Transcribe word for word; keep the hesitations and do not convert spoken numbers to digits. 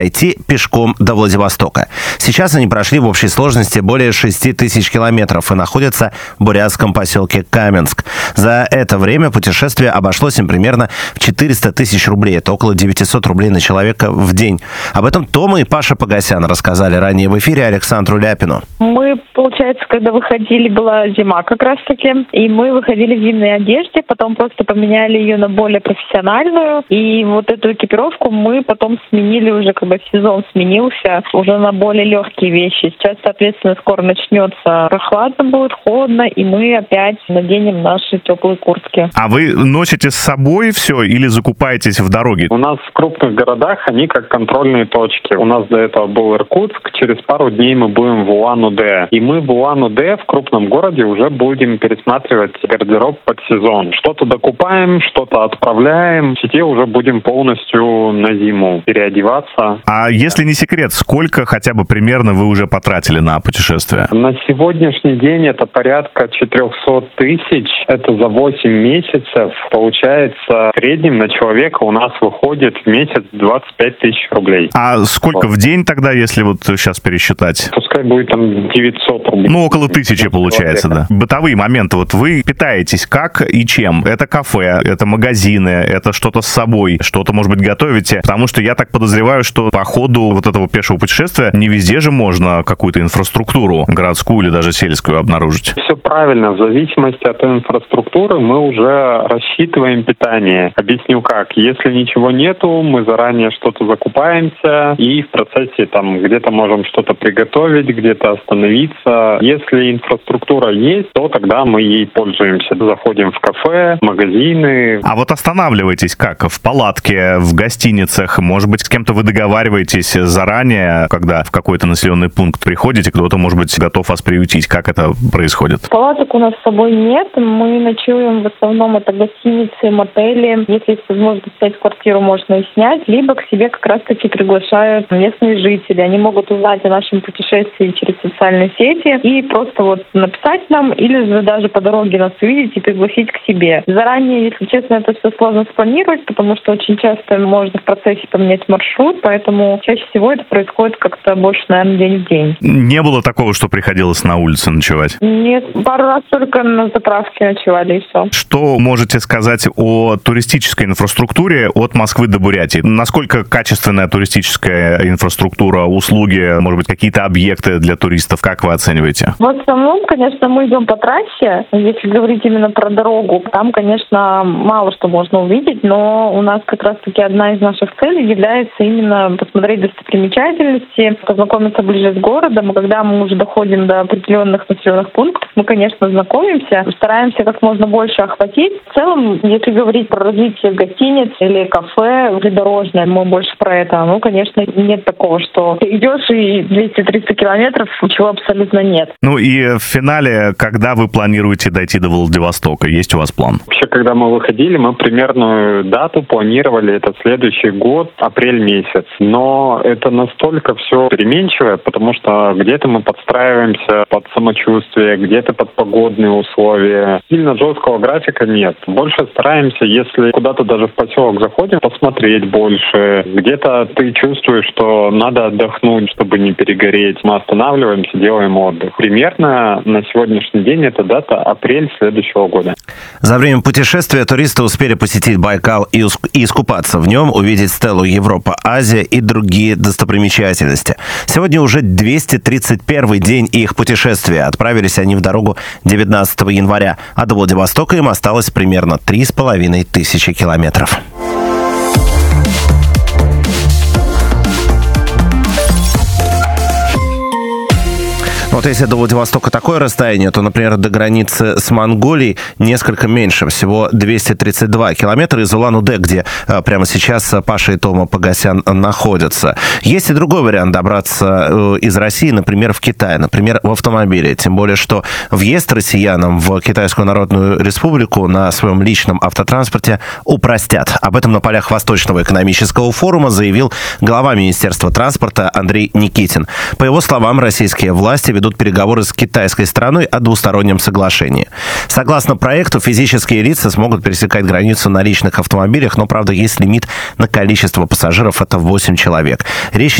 идти пешком до Владивостока. Сейчас они прошли в общей сложности более шести тысяч километров и находятся в бурятском поселке Каменск. За это время путешествие обошлось им примерно в четыреста тысяч рублей. Это около девятьсот рублей на человека в день. Об этом Тома и Паша Погосян рассказали ранее в эфире Александру Ляпину. Мы, получается, когда выходили, была зима как раз-таки, и мы выходили в зимней одежде, потом просто поменяли ее на более профессиональную, и вот эту экипировку мы потом сменили уже, как бы сезон сменился, уже на более легкие вещи. Сейчас, соответственно, скоро начнется прохладно будет, холодно, и мы опять наденем наши теплые куртки. А вы носите с собой все или закупаетесь в дороге? У нас в крупных городах они как контрольные точки. У нас до этого был Иркутск, через пару дней мы будем в Улан-Удэ. И мы в Улан-Удэ, в крупном городе, уже будем пересматривать гардероб под сезон. Что-то докупаем, что-то отправляем. В сети уже будем полностью на зиму переодеваться. А если не секрет, сколько хотя бы примерно вы уже потратили на путешествие? На сегодняшний день это порядка четыреста тысяч. Это за восемь месяцев. Получается, в среднем на человека у нас выходит в месяц двадцать пять тысяч рублей. А сколько вот в день тогда, если вот сейчас пересчитать? Пускай будет там девятьсот рублей. Ну, около тысячи получается, да. Бытовые моменты. Вот вы питаетесь как и чем? Это кафе, это магазины, это что-то с собой, что-то, может быть, готовите? Потому что я так подозреваю, что по ходу вот этого пешего путешествия не везде же можно какую-то инфраструктуру городскую или даже сельскую обнаружить. Все правильно. В зависимости от инфраструктуры мы уже рассчитываем питание. Объясню как. Если ничего нету, мы заранее что-то закупаемся и в процессе там где-то можем что-то приготовить, где-то остановиться. Если инфраструктура есть, то тогда мы ей пользуемся. Заходим в кафе, магазины. А вот останавливаетесь как? В палатке, в гостиницах? Может быть, с кем-то вы договариваетесь заранее, когда в какой-то населенный пункт приходите, кто-то, может быть, готов вас приютить? Как это происходит? Палаток у нас с собой нет. Мы ночуем в основном это гостиницы, мотели. Если есть возможность снять квартиру, можно и снять. Либо к себе как раз-таки приглашают местные жители. Они могут узнать о нашем путешествии через социальные сети и просто вот написать нам или же даже по дороге нас увидеть и пригласить к себе. Заранее, если честно, это все сложно спланировать, потому что очень часто можно в процессе поменять маршрут, поэтому чаще всего это происходит как-то больше, наверное, день в день. Не было такого, что приходилось на улице ночевать? Нет, пару раз только на заправке ночевали и все. Что можете сказать о туристической инфраструктуре от Москвы до Бурятии? Насколько качественная туристическая инфраструктура, услуги, может быть, какие-то объекты для туристов? Как вы оцениваете? В основном, конечно, мы идем по трассе. Если говорить именно про дорогу, там, конечно, мало что можно увидеть, но у нас как раз-таки одна из наших целей является именно посмотреть достопримечательности, познакомиться ближе с городом. И когда мы уже доходим до определенных населенных пунктов, мы, конечно, знакомимся, стараемся как можно больше охватить. В целом, если говорить про развитие гостиниц или кафе придорожное, мы больше про это. Ну, конечно, нет такого, что ты идешь и двести-триста километров, ничего абсолютно нет. Ну и в финале, когда вы планируете дойти до Владивостока? Есть у вас план? Вообще, когда мы выходили, мы примерную дату планировали, это следующий год, апрель месяц. Но это настолько все переменчивое, потому что где-то мы подстраиваемся под самочувствие, где-то под погодные условия. Сильно жесткого графика нет. Больше стараемся, если куда-то даже в поселок заходим, посмотреть больше. Где-то ты чувствуешь, что надо отдохнуть, чтобы не перегореть. Мы останавливаемся, делаем отдых. Примерно на сегодняшний день это дата апрель следующего года. За время путешествия туристы успели посетить Байкал и искупаться в нем, увидеть стелу Европа-Азия и другие достопримечательности. Сегодня уже двести тридцать первый день их путешествия. Отправились они в дорогу девятнадцатого января, а до Владивостока им осталось примерно три с половиной тысячи километров. Вот если до Владивостока такое расстояние, то, например, до границы с Монголией несколько меньше, всего двести тридцать два километра из Улан-Удэ, где а, прямо сейчас Паша и Тома Погосян находятся. Есть и другой вариант добраться э, из России, например, в Китай, например, в автомобиле. Тем более, что въезд россиянам в Китайскую Народную Республику на своем личном автотранспорте упростят. Об этом на полях Восточного экономического форума заявил глава Министерства транспорта Андрей Никитин. По его словам, российские власти ведут ведут переговоры с китайской стороной о двустороннем соглашении. Согласно проекту, физические лица смогут пересекать границу на личных автомобилях, но, правда, есть лимит на количество пассажиров, это восемь человек. Речь